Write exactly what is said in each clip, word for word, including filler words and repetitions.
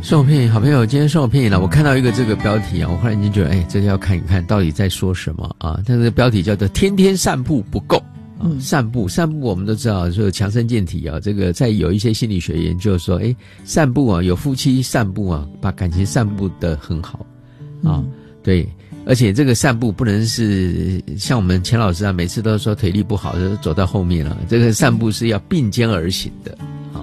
送我片语，好朋友，今天送我片语了。我看到一个这个标题啊，我忽然间觉得，哎，这个要看一看到底在说什么啊？这个标题叫做"天天散步不够"啊，散步，散步我们都知道，说强身健体啊。这个在有一些心理学研究说，哎，散步啊，有夫妻散步啊，把感情散步得很好啊，对。而且这个散步不能是像我们钱老师啊，每次都说腿力不好，就走到后面了。这个散步是要并肩而行的。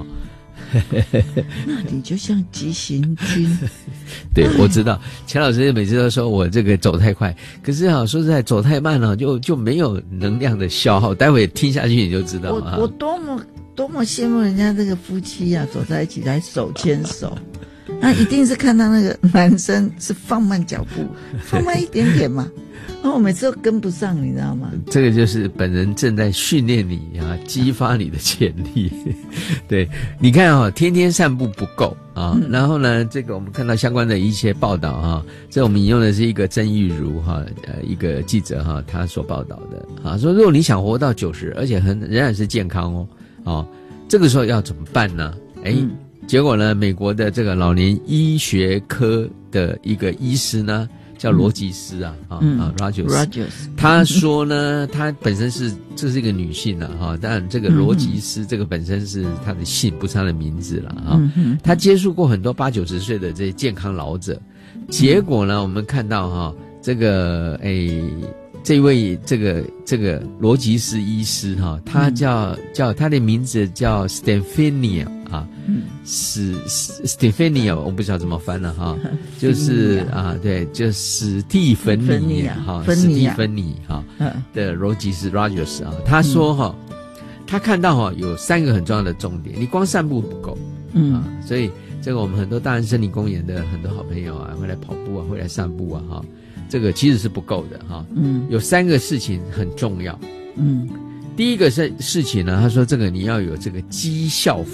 那你就像急行军。 对，我知道钱老师每次都说我这个走太快，可是啊，说实在走太慢了，就就没有能量的消耗。待会听下去你就知道了。 我我多么多么羡慕人家这个夫妻啊，走在一起来手牵手。那一定是看到那个男生是放慢脚步，放慢一点点嘛。然后我每次都跟不上，你知道吗？ 这个就是本人正在训练你啊，激发你的潜力。对，你看啊、哦，天天散步不够啊。嗯、然后呢，这个我们看到相关的一些报道哈、啊，这我们引用的是一个曾玉如哈，呃，一个记者哈、啊，他所报道的啊，说如果你想活到九十，而且很仍然是健康哦，哦，这个时候要怎么办呢？哎。嗯结果呢，美国的这个老年医学科的一个医师呢，叫罗吉斯啊，啊、嗯、啊 ，Rogers， Rogers， 他说呢，他本身是这是一个女性了哈，当然这个罗吉斯这个本身是她的姓，不是她的名字了啊。他接触过很多八九十岁的这些健康老者，结果呢，我们看到哈，这个诶。这位这个这个罗吉斯医师哈，他叫、嗯、叫他的名字叫 Stephania 啊，嗯，史 Stephania 我不知道怎么翻了哈，就是啊对，就史蒂芬妮哈，史蒂芬妮哈的罗吉斯 Rogers 啊，他说哈，嗯、他看到哈有三个很重要的重点，你光散步不够，嗯啊，所以这个我们很多大安森林公园的很多好朋友啊，会来跑步啊，会来散步啊哈。这个其实是不够的哈，嗯，有三个事情很重要，嗯，第一个是事情呢，他说这个你要有这个绩效